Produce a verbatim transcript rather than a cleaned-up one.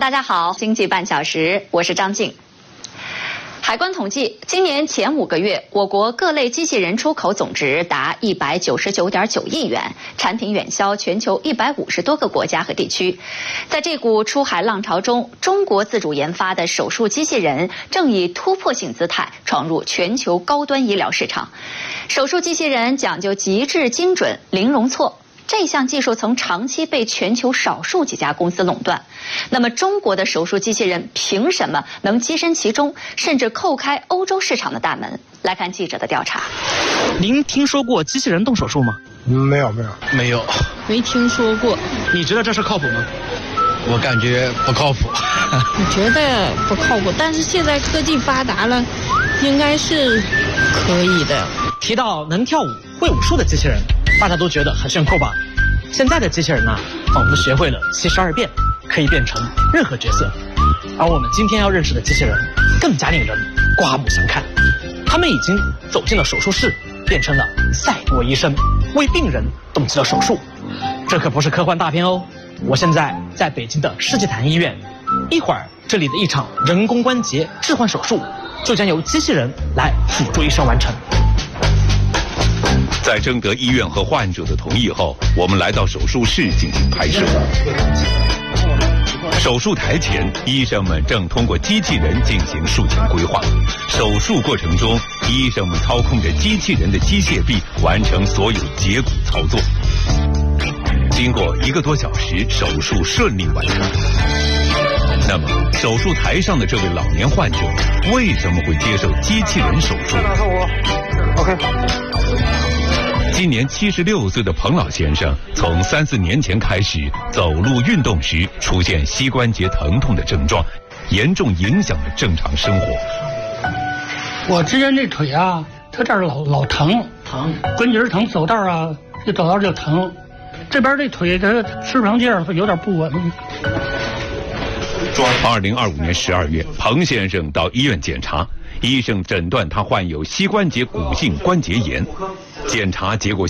大家好，经济半小时，我是张静。海关统计，今年前五个月，我国各类机器人出口总值达一百九十九点九亿元，产品远销全球一百五十多个国家和地区。在这股出海浪潮中，中国自主研发的手术机器人正以突破性姿态闯入全球高端医疗市场。手术机器人讲究极致精准、零容错。这项技术曾长期被全球少数几家公司垄断，那么中国的手术机器人凭什么能跻身其中，甚至叩开欧洲市场的大门？来看记者的调查。 您听说过机器人动手术吗？ 没有，没有， 没有， 没听说过。 你觉得这事靠谱吗？ 我感觉不靠谱。 我觉得不靠谱，但是现在科技发达了，应该是可以的。 提到能跳舞、会武术的机器人，大家都觉得很炫酷吧？现在的机器人呢、啊，仿佛学会了七十二变，可以变成任何角色。而我们今天要认识的机器人，更加令人刮目相看。他们已经走进了手术室，变成了赛博医生，为病人动起了手术。这可不是科幻大片哦！我现在在北京的世纪坛医院，一会儿这里的一场人工关节置换手术，就将由机器人来辅助医生完成。 在征得医院和患者的同意后，我们来到手术室进行拍摄。手术台前，医生们正通过机器人进行术前规划。手术过程中，医生们操控着机器人的机械臂，完成所有截骨操作。经过一个多小时，手术顺利完成。那么，手术台上的这位老年患者为什么会接受机器人手术 ？OK。 今年七十六岁的彭老先生，从三四年前开始走路运动时出现膝关节疼痛的症状，严重影响了正常生活。 我之前这腿啊，它这儿老老疼，疼关节疼，走道啊，这走道就疼。这边这腿它翅膀劲儿有点不稳。 二零二五年十二月，彭先生到医院检查，医生诊断他患有膝关节骨性关节炎，检查结果